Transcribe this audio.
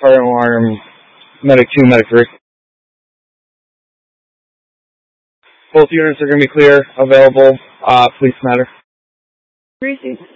fire alarm, medic 2, medic 3. Both units are going to be clear, available, police matter. Precinct